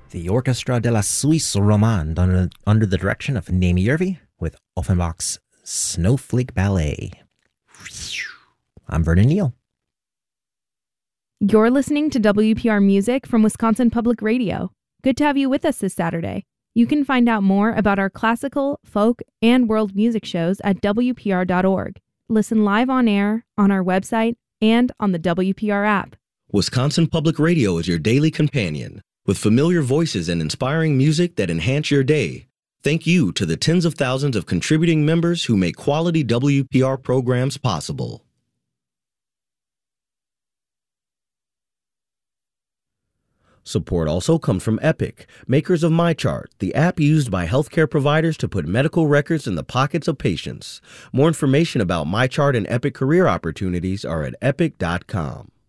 The Orchestra de la Suisse Romande under the direction of Naomi Yervi with Offenbach's Snowflake Ballet. I'm Vernon Neal. You're listening to WPR Music from Wisconsin Public Radio. Good to have you with us this Saturday. You can find out more about our classical, folk, and world music shows at WPR.org. Listen live on air, on our website, and on the WPR app. Wisconsin Public Radio is your daily companion, with familiar voices and inspiring music that enhance your day. Thank you to the tens of thousands of contributing members who make quality WPR programs possible. Support also comes from Epic, makers of MyChart, the app used by healthcare providers to put medical records in the pockets of patients. More information about MyChart and Epic career opportunities are at epic.com.